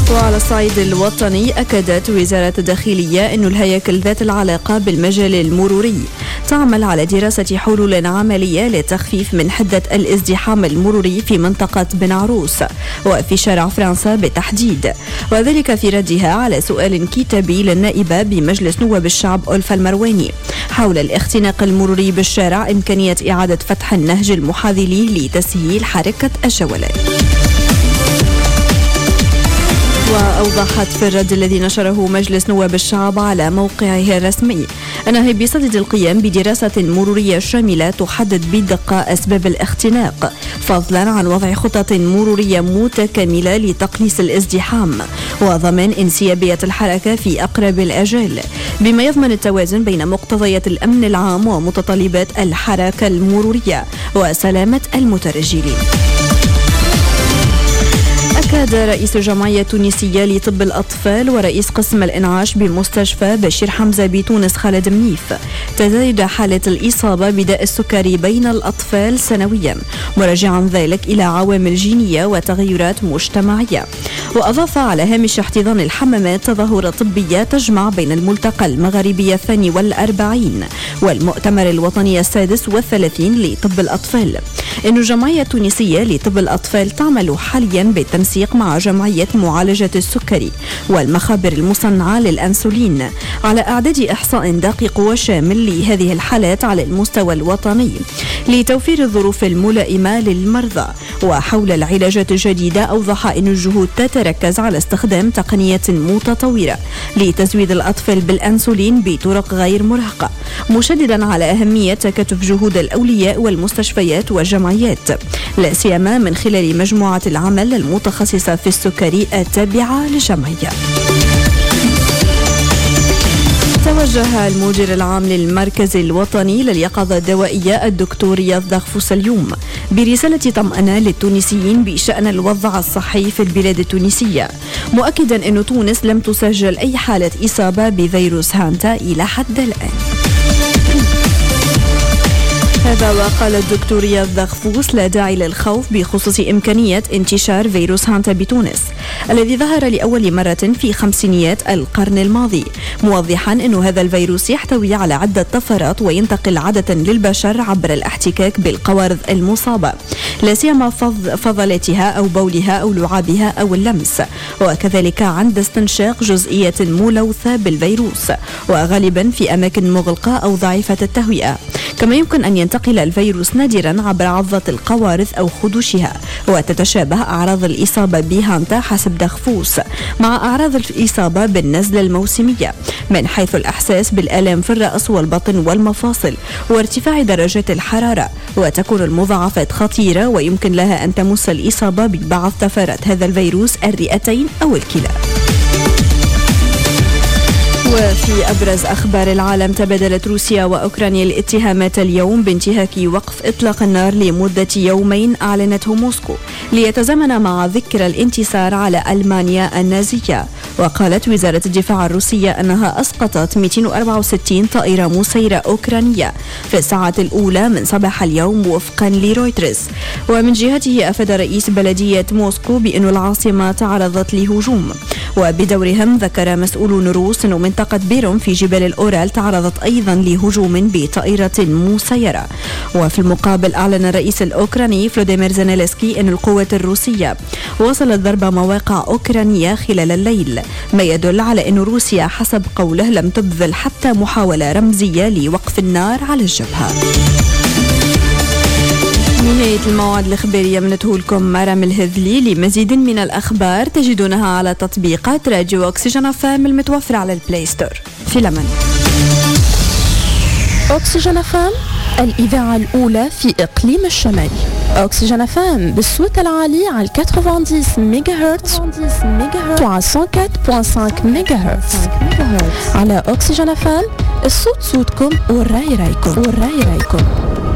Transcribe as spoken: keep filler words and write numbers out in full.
وعلى الصعيد الوطني أكدت وزارة الداخلية أن الهياكل ذات العلاقة بالمجال المروري تعمل على دراسة حلول عملية لتخفيف من حدة الازدحام المروري في منطقة بن عروس وفي شارع فرنسا بالتحديد، وذلك في ردها على سؤال كتابي للنائبة بمجلس نواب الشعب ألفا المرواني حول الاختناق المروري بالشارع، إمكانية إعادة فتح النهج المحاذي له لتسهيل حركة الجولات. وأوضحت في الرد الذي نشره مجلس نواب الشعب على موقعه الرسمي أنه بصدد القيام بدراسة مرورية شاملة تحدد بدقة أسباب الاختناق، فضلا عن وضع خطط مرورية متكاملة لتقليص الازدحام وضمان انسيابية الحركة في أقرب الأجال، بما يضمن التوازن بين مقتضيات الأمن العام ومتطلبات الحركة المرورية وسلامة المترجلين. أكد رئيس الجمعية التونسية لطب الأطفال ورئيس قسم الإنعاش بمستشفى بشير حمزة بتونس خالد منيف تزايد حالة الإصابة بداء السكري بين الأطفال سنويا، مرجعا ذلك إلى عوامل جينية وتغيرات مجتمعية. وأضاف على هامش احتضان الحمامات تظاهرة طبية تجمع بين الملتقى المغربي الثاني والأربعين والمؤتمر الوطني السادس والثلاثين لطب الأطفال إن الجمعية التونسية لطب الأطفال تعمل حاليا بالتنسيق مع جمعية معالجة السكري والمخابر المصنعة للأنسولين على إعداد إحصاء دقيق وشامل لهذه الحالات على المستوى الوطني لتوفير الظروف الملائمة للمرضى. وحول العلاجات الجديدة أوضح أن الجهود تتركز على استخدام تقنيات متطورة لتزويد الأطفال بالأنسولين بطرق غير مرهقة، مشددا على أهمية تكاتف جهود الأولياء والمستشفيات والجمعيات، لا سيما من خلال مجموعة العمل المتخصصة في السكري التابعة للجمعية. توجه المدير العام للمركز الوطني لليقظة الدوائية الدكتور رياض دغفوس اليوم برسالة طمأنة للتونسيين بشأن الوضع الصحي في البلاد التونسية، مؤكدا أن تونس لم تسجل أي حالة إصابة بفيروس هانتا إلى حد الآن. هذا وقال الدكتور رياض دغفوس لا داعي للخوف بخصوص إمكانية انتشار فيروس هانتا بتونس الذي ظهر لأول مرة في خمسينيات القرن الماضي، موضحا أن هذا الفيروس يحتوي على عدة طفرات وينتقل عادة للبشر عبر الاحتكاك بالقوارض المصابة، لا سيما فضلاتها أو بولها أو لعابها أو اللمس، وكذلك عند استنشاق جزئية ملوثة بالفيروس وغالبا في أماكن مغلقة أو ضعيفة التهوية. كما يمكن أن ينتقل الفيروس نادرا عبر عضة القوارض أو خدوشها، وتتشابه أعراض الإصابة بهانتا حسب دغفوس مع أعراض الإصابة بالنزلة الموسمية من حيث الإحساس بالآلام في الرأس والبطن والمفاصل وارتفاع درجات الحرارة، وتكون المضاعفات خطيرة ويمكن لها أن تمس الإصابة ببعض طفرات هذا الفيروس الرئتين أو الكلى. وفي أبرز أخبار العالم، تبادلت روسيا وأوكرانيا الاتهامات اليوم بانتهاك وقف إطلاق النار لمدة يومين أعلنته موسكو ليتزامن مع ذكرى الانتصار على ألمانيا النازية. وقالت وزارة الدفاع الروسية أنها أسقطت مئتين وأربعة وستين طائرة مسيرة أوكرانية في الساعات الأولى من صباح اليوم وفقا لرويترز. ومن جهته أفاد رئيس بلدية موسكو بأن العاصمة تعرضت لهجوم، وبدورهم ذكر مسؤولون روس أن منطقة بيروم في جبال الأورال تعرضت أيضا لهجوم بطائرة مسيرة. وفي المقابل أعلن الرئيس الأوكراني فلوديمير زيلينسكي أن القوات الروسية وصلت ضرب مواقع أوكرانية خلال الليل، ما يدل على أن روسيا حسب قوله لم تبذل حتى محاولة رمزية لوقف النار على الجبهة. نهاية الموعد الإخبارية منته لكم مرام الهذلي. لمزيد من الأخبار تجدونها على تطبيقات راديو أكسجين إف إم المتوفرة على البلاي ستور. في الأمان. أكسجين إف إم الإذاعة الأولى في إقليم الشمال. أكسجين إف إم بالصوت العالي على تسعين ميجا هرتز و مية وأربعة فاصلة خمسة ميجا هرتز. على أكسجين إف إم الصوت صوتكم والرأي رأيكم والرأي رأيكم.